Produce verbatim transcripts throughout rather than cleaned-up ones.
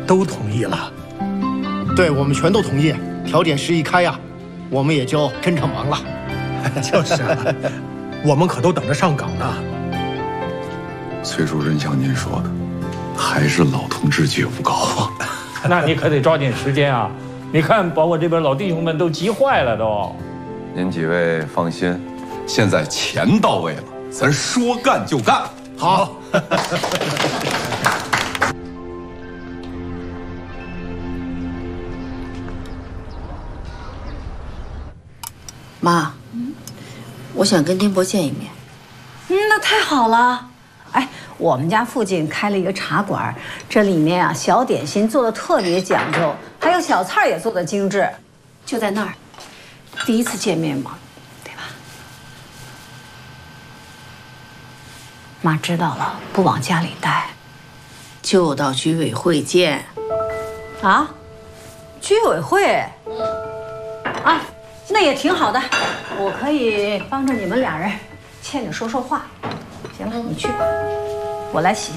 都同意了。 对，我们全都同意。调解室一开呀，我们也就跟着忙了。 就是啊，我们可都等着上岗呢。 崔主任像您说的，还是老同志觉悟高啊。 那你可得抓紧时间啊！你看，把我这边老弟兄们都急坏了都。 您几位放心，现在钱到位了，咱说干就干。 好。 妈，我想跟丁伯见一面。 嗯，那太好了。哎，我们家附近开了一个茶馆，这里面啊小点心做的特别讲究，还有小菜也做的精致，就在那儿。第一次见面嘛，对吧？妈知道了，不往家里带， 就到居委会见。 啊？居委会？啊，那也挺好的，我可以帮着你们俩人欠着说说话。行了，你去吧，我来洗。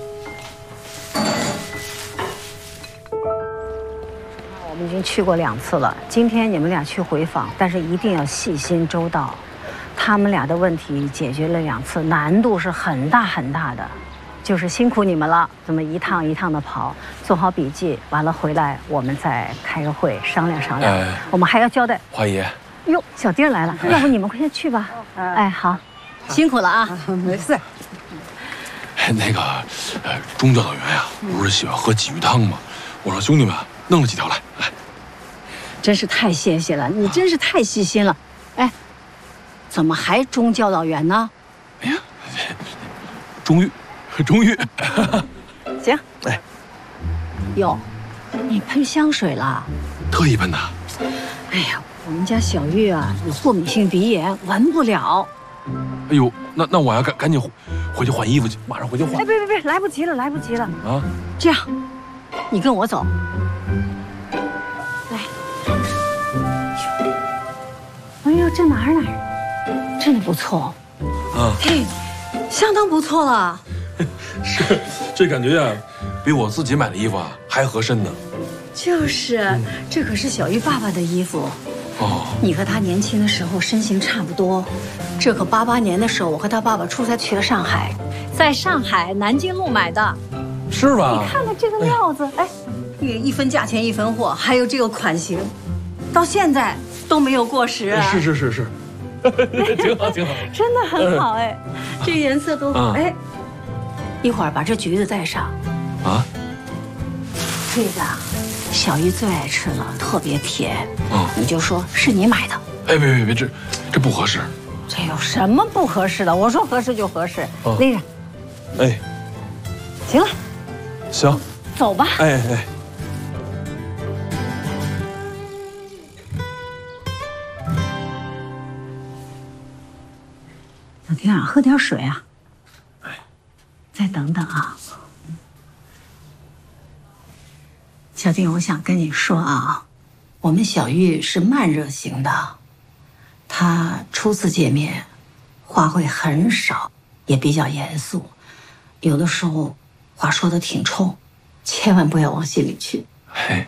我们已经去过两次了，今天你们俩去回访，但是一定要细心周到。他们俩的问题解决了两次，难度是很大很大的，就是辛苦你们了。这么一趟一趟的跑，做好笔记，完了回来我们再开个会商量商量。哎、我们还要交代。 华姨， 哟，小丁来了，要不你们快先去吧。哎，好，辛苦了啊， 没事。 那个，呃，钟教导员呀，不是喜欢喝鲫鱼汤吗？我让兄弟们弄了几条来，来。 真是太谢谢了，你真是太细心了。哎，怎么还钟教导员呢？ 哎呀，钟玉，钟玉。 行。 哎。 哟，你喷香水了？ 特意喷的。 哎呀，我们家小玉啊有过敏性鼻炎，闻不了。 哎呦，那那我要赶赶紧回去换衣服去，马上回去换。 哎，别别别，来不及了，来不及了。 啊， 这样，你跟我走。来。哎呦，这哪儿哪儿，真的不错。 啊， 嘿，相当不错了。 是，这感觉呀，比我自己买的衣服啊还合身呢。 就是，嗯、这可是小玉爸爸的衣服。哦，你和他年轻的时候身形差不多，这可八八年的时候，我和他爸爸出差去了上海，在上海南京路买的， 是吧？ 你看看这个料子，哎，这个一分价钱一分货，还有这个款型，到现在都没有过时、啊。 是是是是，挺好挺好， 真的很好哎，这个颜色多好哎，一会儿把这橘子带上。啊？这个。小玉最爱吃了，特别甜。嗯，你就说是你买的。 哎，别别别，这这不合适。 这有什么不合适的？我说合适就合适，嗯、拎着。 哎， 行了。 行。 走吧。 哎哎。 小丁啊，喝点水啊。哎。再等等啊。小丁，我想跟你说啊，我们小玉是慢热型的，她初次见面，话会很少，也比较严肃，有的时候话说的挺冲，千万不要往心里去。 哎，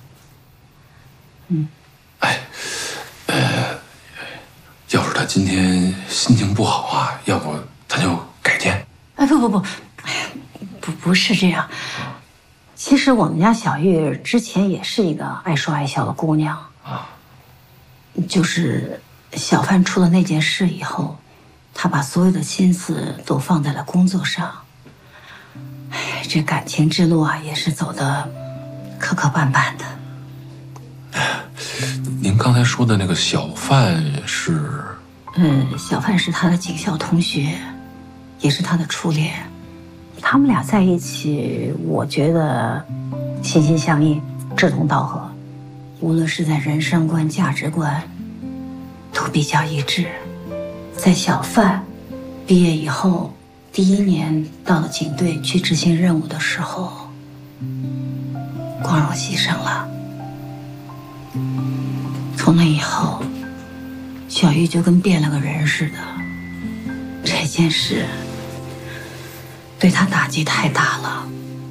嗯， 哎，呃，要是她今天心情不好啊，要不咱就改天。 哎，不不不，不不是这样。其实我们家小玉之前也是一个爱说爱笑的姑娘啊，就是小范出了那件事以后，她把所有的心思都放在了工作上。哎，这感情之路啊，也是走得磕磕绊绊的。 您刚才说的那个小范是？ 嗯，小范是他的警校同学，也是他的初恋。他们俩在一起，我觉得心心相印，志同道合，无论是在人生观、价值观，都比较一致。在小范毕业以后，第一年到了警队去执行任务的时候，光荣牺牲了。从那以后，小玉就跟变了个人似的。这件事对他打击太大了。